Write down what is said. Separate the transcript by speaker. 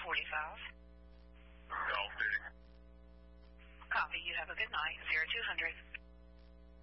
Speaker 1: 45.
Speaker 2: Golf City.
Speaker 1: Copy. You have a good night. 0200.